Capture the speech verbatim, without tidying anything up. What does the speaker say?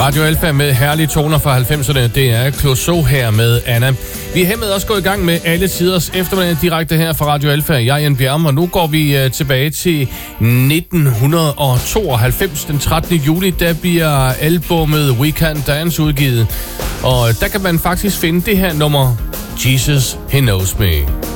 Radio Alfa med herlige toner fra halvfemserne. Det er Clouseau her med Anna. Vi er hermed også gået i gang med alle tiders eftermiddag direkte her fra Radio Alfa. Jeg er Jan Bjerm, og nu går vi uh, tilbage til nitten tooghalvfems. Den trettende juli, der bliver albummet We Can Dance udgivet. Og der kan man faktisk finde det her nummer, Jesus, He Knows Me.